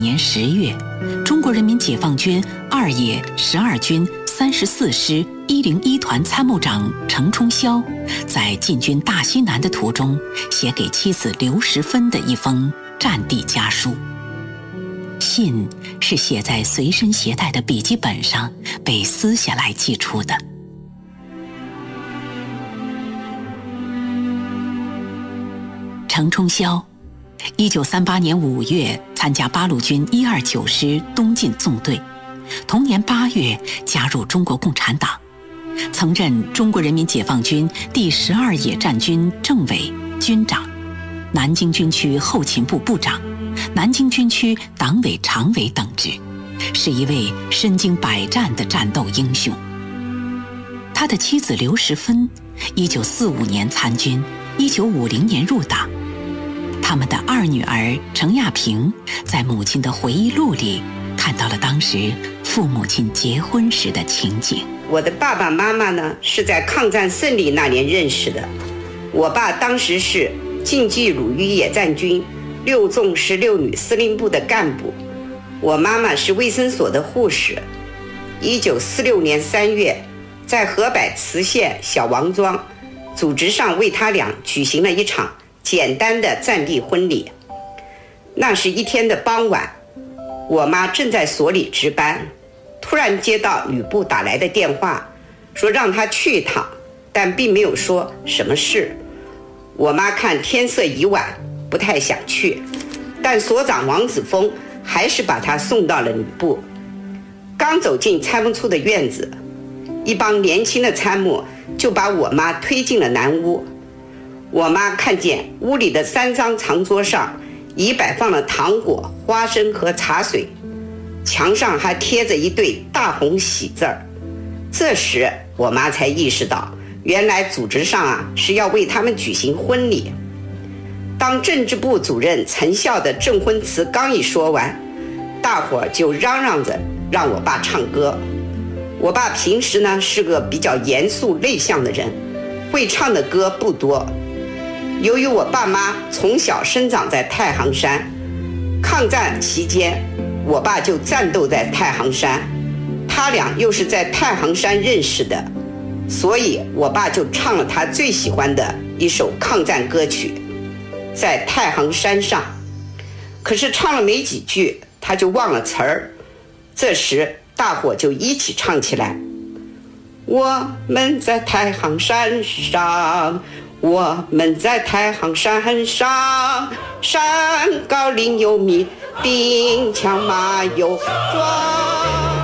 年10月，中国人民解放军2野12军34师101团参谋长程冲霄在进军大西南的途中，写给妻子刘时芬的一封战地家书。信是写在随身携带的笔记本上，被撕下来寄出的。程冲霄1938年5月参加八路军129师东进纵队，同年8月加入中国共产党，曾任中国人民解放军第12野战军政委、军长，南京军区后勤部部长，南京军区党委常委等职，是一位身经百战的战斗英雄。他的妻子刘时芬1945年参军，1950年入党。他们的2女儿程亚萍在母亲的回忆录里看到了当时父母亲结婚时的情景。 我的爸爸妈妈呢，是在抗战胜利那年认识的。我爸当时是晋冀鲁豫野战军6纵16旅司令部的干部，我妈妈是卫生所的护士。1946年3月，在河北磁县小王庄，组织上为他俩举行了一场简单的战地婚礼。那是一天的傍晚，我妈正在所里值班，突然接到旅部打来的电话，说让她去一趟，但并没有说什么事。我妈看天色已晚，不太想去，但所长王子峰还是把她送到了旅部。刚走进参谋处的院子，一帮年轻的参谋就把我妈推进了南屋。我妈看见屋里的3张长桌上已摆放了糖果、花生和茶水，墙上还贴着一对大红喜字儿。这时我妈才意识到，原来组织上是要为他们举行婚礼。当政治部主任陈笑的证婚词刚一说完，大伙儿就嚷嚷着让我爸唱歌。我爸平时呢是个比较严肃内向的人，会唱的歌不多。由于我爸妈从小生长在太行山，抗战期间我爸就战斗在太行山，他俩又是在太行山认识的，所以我爸就唱了他最喜欢的一首抗战歌曲《在太行山上》。可是唱了没几句，他就忘了词儿。这时大伙就一起唱起来：我们在太行山上，我们在太行山上，山高林有密，兵强马有壮。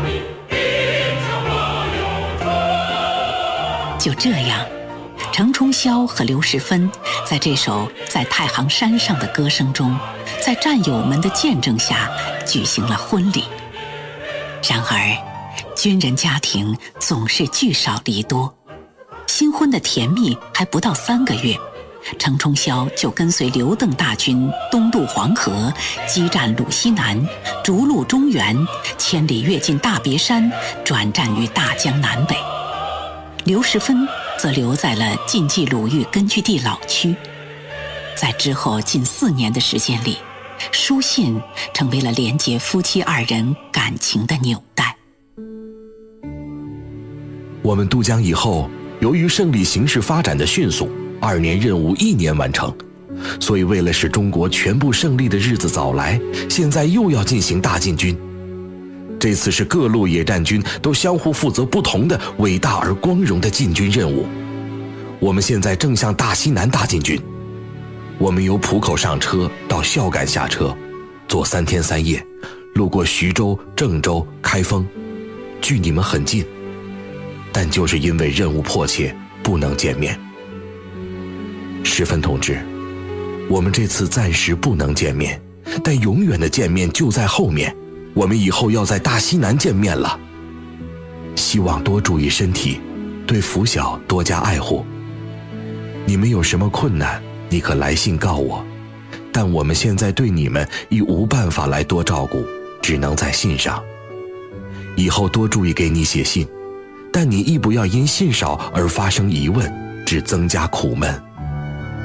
就这样，程冲霄和刘时芬在这首在太行山上的歌声中，在战友们的见证下举行了婚礼。然而，军人家庭总是聚少离多，新婚的甜蜜还不到3个月，程冲霄就跟随刘邓大军东渡黄河，激战鲁西南，逐鹿中原，千里跃进大别山，转战于大江南北。刘时芬则留在了晋冀鲁豫根据地老区。在之后近4年的时间里，书信成为了连结夫妻2人感情的纽带。 我们渡江以后，由于胜利形势发展的迅速，2年任务1年完成，所以为了使中国全部胜利的日子早来，现在又要进行大进军。这次是各路野战军都相互负责不同的伟大而光荣的进军任务。我们现在正向大西南大进军，我们由浦口上车到孝感下车，坐3天3夜，路过徐州、郑州、开封，距你们很近，但就是因为任务迫切，不能见面。时芬同志，我们这次暂时不能见面，但永远的见面就在后面，我们以后要在大西南见面了。希望多注意身体，对拂晓多加爱护。你们有什么困难，你可来信告我，但我们现在对你们已无办法来多照顾，只能在信上。以后多注意给你写信，但你亦不要因信少而发生疑问，只增加苦闷。